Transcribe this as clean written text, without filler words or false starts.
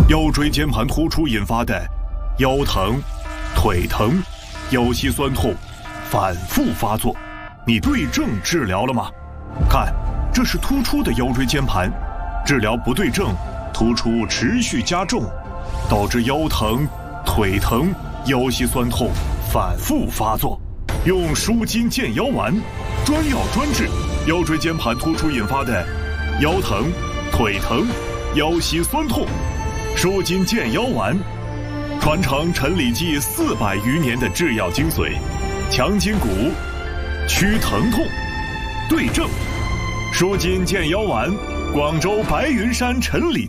腰椎间盘突出引发的腰疼、腿疼、腰膝酸痛反复发作，你对症治疗了吗？看，这是突出的腰椎间盘，治疗不对症，突出持续加重，导致腰疼、腿疼、腰膝酸痛反复发作。用舒筋健腰丸，专药专治腰椎间盘突出引发的腰疼、腿疼、腰膝酸痛。舒筋健腰丸，传承陈李济400余年的制药精髓，强筋骨，祛疼痛，对症。舒筋健腰丸，广州白云山陈李